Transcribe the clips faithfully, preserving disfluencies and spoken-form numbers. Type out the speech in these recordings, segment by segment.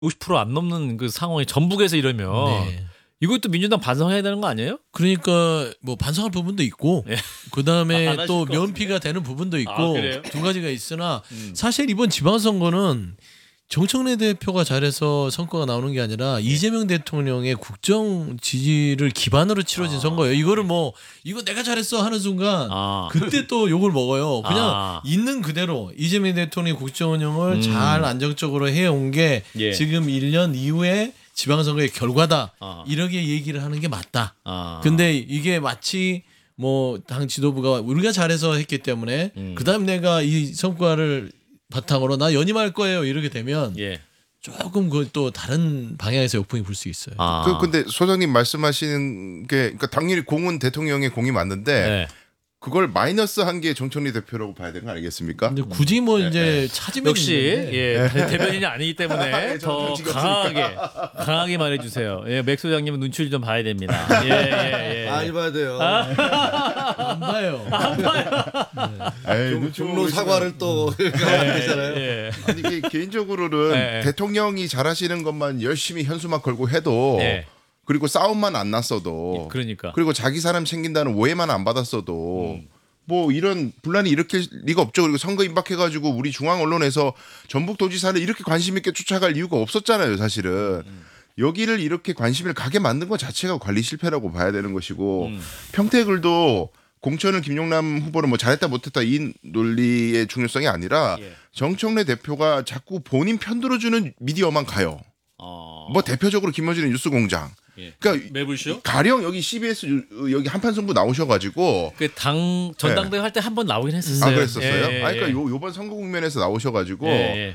오십 퍼센트 안 넘는 그 상황이 전북에서 이러면 네. 이것도 민주당 반성해야 되는 거 아니에요? 그러니까 뭐 반성할 부분도 있고 네. 그다음에 안 하실 또 것 면피가 되는 부분도 있고 아, 그래요? 두 가지가 있으나 음. 사실 이번 지방선거는 정청래 대표가 잘해서 성과가 나오는 게 아니라 네. 이재명 대통령의 국정 지지를 기반으로 치러진 아. 선거예요. 이거를 뭐 이거 내가 잘했어 하는 순간 아. 그때 또 욕을 먹어요. 그냥 아. 있는 그대로 이재명 대통령이 국정 운영을 음. 잘 안정적으로 해온 게 예. 지금 일 년 이후에 지방선거의 결과다. 아. 이렇게 얘기를 하는 게 맞다. 아. 근데 이게 마치 뭐 당 지도부가 우리가 잘해서 했기 때문에 음. 그다음 내가 이 성과를 바탕으로 나 연임할 거예요 이렇게 되면 예. 조금 그 또 다른 방향에서 역풍이 불 수 있어요. 아. 그 근데 소장님 말씀하시는 게 그러니까 당연히 공은 대통령의 공이 맞는데 네. 그걸 마이너스 한 게 정청래 대표라고 봐야 되는 거 아니겠습니까? 근데 굳이 뭐 네, 이제 찾으면 역시 있는데. 예, 대- 대변인이 아니기 때문에 예, 더 저는 지금 강하게 강하게 말해주세요. 예, 맥 소장님은 눈치를 좀 봐야 됩니다. 예, 예, 예. 많이 봐야 돼요. 안 봐요. 에이, 종- 눈치 종로 보고 사과를 또 가야 되잖아요. 예. 아니 이게 개인적으로는 네. 대통령이 잘하시는 것만 열심히 현수막 걸고 해도 네. 그리고 싸움만 안 났어도 그러니까. 그리고 자기 사람 챙긴다는 오해만 안 받았어도 음. 뭐 이런 분란이 일으킬 리가 없죠. 그리고 선거 임박해가지고 우리 중앙 언론에서 전북도지사를 이렇게 관심 있게 쫓아갈 이유가 없었잖아요, 사실은. 음. 여기를 이렇게 관심을 가게 만든 것 자체가 관리 실패라고 봐야 되는 것이고 음. 평택을도 공천을 김용남 후보를 뭐 잘했다 못했다 이 논리의 중요성이 아니라 예. 정청래 대표가 자꾸 본인 편들어주는 미디어만 가요. 어. 뭐 대표적으로 김어준의 뉴스공장. 예. 그러니까 매불쇼? 가령 여기 씨비에스 유- 여기 한판승부 나오셔가지고 그 당 전당대회 할 때 한 번 나오긴 했었어요. 아 그랬었어요. 예, 예, 아 그러니까 예. 요 요번 선거 국면에서 나오셔가지고 예, 예.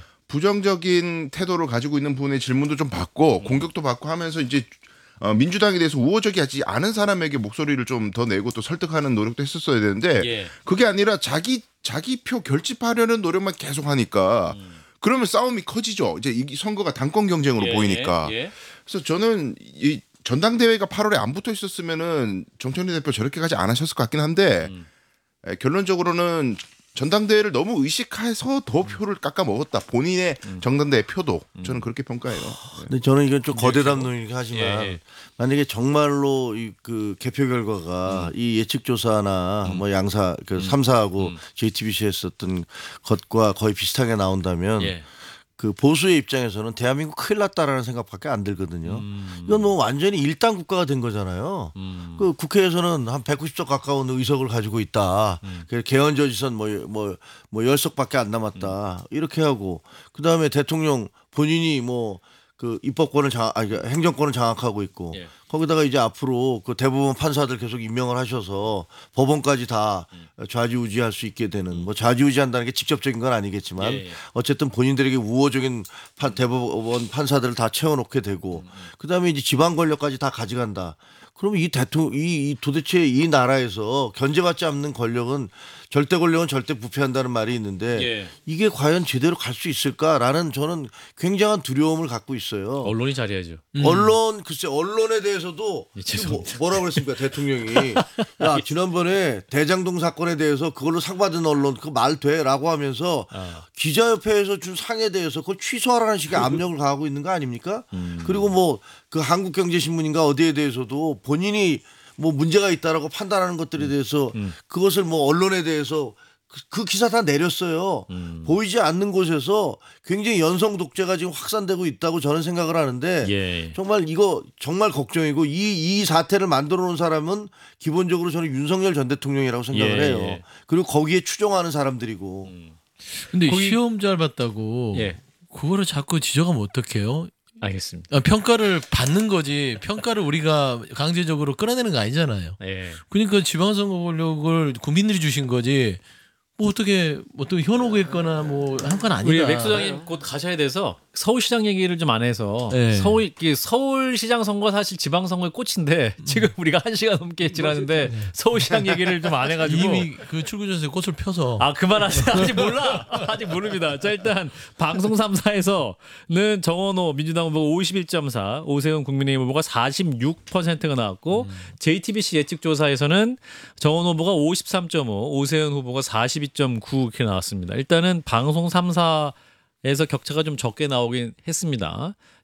부정적인 태도를 가지고 있는 분의 질문도 좀 받고 음. 공격도 받고 하면서 이제 어, 민주당에 대해서 우호적이지 않은 사람에게 목소리를 좀 더 내고 또 설득하는 노력도 했었어야 되는데 예. 그게 아니라 자기 자기 표 결집하려는 노력만 계속 하니까 음. 그러면 싸움이 커지죠. 이제 이 선거가 당권 경쟁으로 예, 보이니까. 예. 그래서 저는 이 전당대회가 팔월에 안 붙어 있었으면은 정청래 대표 저렇게까지 안 하셨을 것 같긴 한데 음. 에, 결론적으로는 전당대회를 너무 의식해서 더 표를 깎아 먹었다. 본인의 음. 전당대회 표도 저는 그렇게 평가해요. 근데 저는 이건 좀 거대담론이긴 하지만 예, 예. 만약에 정말로 이 그 개표 결과가 이 예측 조사나 뭐 양사 그 삼사하고 제이티비씨 했었던 것과 거의 비슷하게 나온다면 예. 그 보수의 입장에서는 대한민국 큰일 났다라는 생각밖에 안 들거든요. 음. 이건 뭐 완전히 일당 국가가 된 거잖아요. 음. 그 국회에서는 한 백구십 석 가까운 의석을 가지고 있다. 음. 그 개헌저지선 뭐뭐뭐 열 석밖에 안 남았다. 이렇게 하고 그 다음에 대통령 본인이 뭐 그 입법권을 장, 아니 그 행정권을 장악하고 있고 예. 거기다가 이제 앞으로 그 대법원 판사들 계속 임명을 하셔서 법원까지 다 좌지우지할 수 있게 되는 뭐 좌지우지한다는 게 직접적인 건 아니겠지만 예, 예. 어쨌든 본인들에게 우호적인 판, 대법원 판사들을 다 채워놓게 되고 그다음에 이제 지방 권력까지 다 가져간다. 그러면 이 대통령 이, 이 도대체 이 나라에서 견제받지 않는 권력은 절대 권력은 절대 부패한다는 말이 있는데 예. 이게 과연 제대로 갈 수 있을까라는 저는 굉장한 두려움을 갖고 있어요. 언론이 잘해야죠. 언론 글쎄 언론에 대해서도 예, 뭐, 죄송합니다. 뭐라고 그랬습니까 대통령이 야 지난번에 대장동 사건에 대해서 그걸로 상 받은 언론 그 말 돼라고 하면서 아. 기자협회에서 준 상에 대해서 그걸 취소하라는 식의 압력을 가하고 있는 거 아닙니까? 그리고 뭐 그 한국경제신문인가 어디에 대해서도 본인이 뭐 문제가 있다라고 판단하는 것들에 대해서 그것을 뭐 언론에 대해서 그, 그 기사 다 내렸어요. 음. 보이지 않는 곳에서 굉장히 연성 독재가 지금 확산되고 있다고 저는 생각을 하는데 예. 정말 이거 정말 걱정이고 이, 이 사태를 만들어 놓은 사람은 기본적으로 저는 윤석열 전 대통령이라고 생각을 예, 해요. 예. 그리고 거기에 추종하는 사람들이고 근데 거기- 시험 잘 봤다고 예. 그거를 자꾸 지적하면 어떡해요? 알겠습니다. 아, 평가를 받는 거지 평가를 우리가 강제적으로 끌어내는 거 아니잖아요. 예. 그러니까 지방선거 권력을 국민들이 주신 거지 뭐 어떻게 어떻게 현혹했거나 뭐 한 건 아니다. 우리 맥 소장님 곧 가셔야 돼서 서울시장 얘기를 좀 안 해서 네. 서울 이게 서울시장 선거 사실 지방선거의 꽃인데 지금 우리가 한 시간 넘게 지났는데 서울시장 얘기를 좀 안 해가지고 이미 그 출구조사에 꽃을 펴서 아 그만하세요. 아직 몰라. 아직 모릅니다. 자 일단 방송 삼 사에서는 정원호 민주당 후보가 오십일 점 사, 오세훈 국민의힘 후보가 사십육 퍼센트가 나왔고 제이티비씨 예측조사에서는 정원호 후보가 오십삼 점 오, 오세훈 후보가 사십이 점 구 이렇게 나왔습니다. 일단은 방송 삼 사 에서 격차가 좀 적게 나오긴 했습니다.